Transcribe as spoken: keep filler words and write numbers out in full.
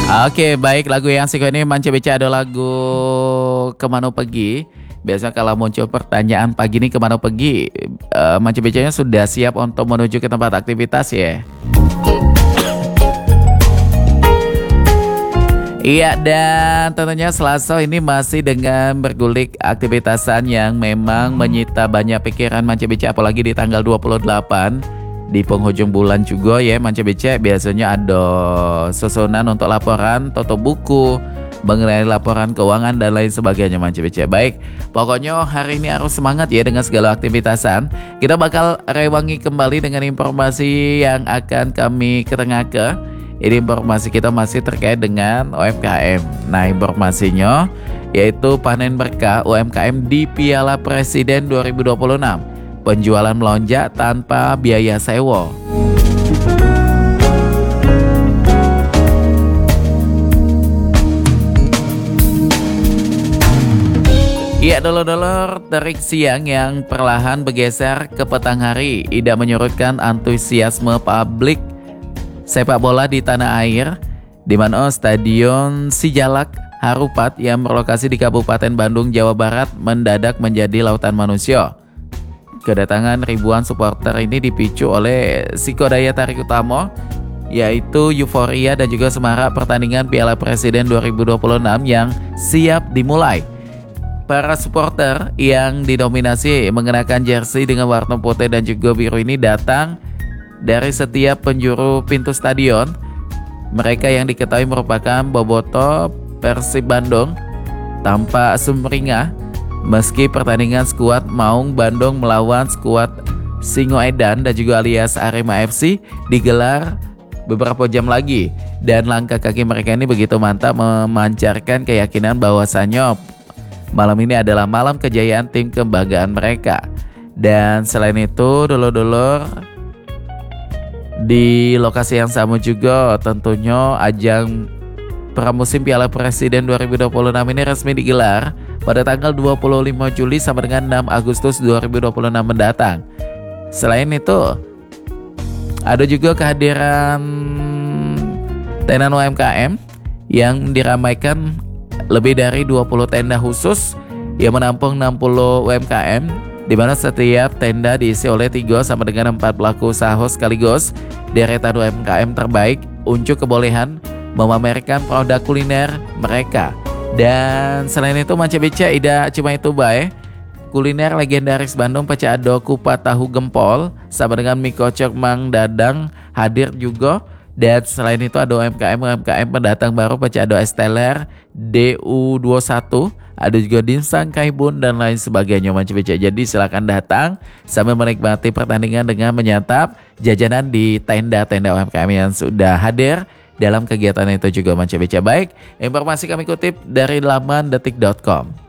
Oke, baik, lagu yang satu ini Manca Beca ada lagu Kemana Pergi. Biasa kalau muncul pertanyaan pagi ini kemana pergi, uh, Manca Becanya sudah siap untuk menuju ke tempat aktivitas ya. Iya, dan tentunya Selasa ini masih dengan bergulik aktivitasan yang memang menyita banyak pikiran Manca Beca, apalagi di tanggal dua puluh delapan di penghujung bulan juga ya. Manca Beca biasanya ada susunan untuk laporan toto buku mengenai laporan keuangan dan lain sebagainya Manca Beca. Baik, pokoknya hari ini harus semangat ya dengan segala aktivitasan. Kita bakal rewangi kembali dengan informasi yang akan kami ketengahkan. Ini informasi kita masih terkait dengan U M K M. Nah, informasinya yaitu panen berkah U M K M di Piala Presiden dua ribu dua puluh enam. Penjualan melonjak tanpa biaya sewa. Iya, dolor-dolor terik siang yang perlahan bergeser ke petang hari tidak menyurutkan antusiasme publik sepak bola di tanah air, di mana Stadion Sijalak Harupat yang berlokasi di Kabupaten Bandung, Jawa Barat mendadak menjadi lautan manusia. Kedatangan ribuan supporter ini dipicu oleh psiko daya tarik utama, yaitu euforia dan juga semarak pertandingan Piala Presiden dua ribu dua puluh enam yang siap dimulai. Para supporter yang didominasi mengenakan jersey dengan warna putih dan juga biru ini datang dari setiap penjuru pintu stadion. Mereka yang diketahui merupakan boboto Persib Bandung tanpa sumringah, meski pertandingan skuad Maung Bandung melawan skuad Singoedan dan juga alias Arema F C digelar beberapa jam lagi, dan langkah kaki mereka ini begitu mantap memancarkan keyakinan bahwasannya malam ini adalah malam kejayaan tim kebanggaan mereka. Dan selain itu, dulur-dulur, di lokasi yang sama juga tentunya ajang pramusim Piala Presiden dua ribu dua puluh enam ini resmi digelar pada tanggal dua puluh lima Juli sampai dengan enam Agustus dua ribu dua puluh enam mendatang. Selain itu, ada juga kehadiran tenan U M K M yang diramaikan lebih dari dua puluh tenda khusus yang menampung enam puluh U M K M, di mana setiap tenda diisi oleh tiga sampai dengan empat pelaku usaha sekaligus deretan U M K M terbaik unjuk kebolehan memamerkan produk kuliner mereka. Dan selain itu Manca Beca tidak cuma itu baik, kuliner legendaris Bandung pecah ado kupat tahu gempol sama dengan mie kocok Mang Dadang hadir juga. Dan selain itu ada U M K M U M K M pendatang baru pecah ado es teler D U dua puluh satu, ada juga dimsum kaibun dan lain sebagainya Manca Beca. Jadi silakan datang sambil menikmati pertandingan dengan menyantap jajanan di tenda-tenda U M K M yang sudah hadir dalam kegiatan itu juga Manca Beca. Baik, informasi kami kutip dari laman detik dot com.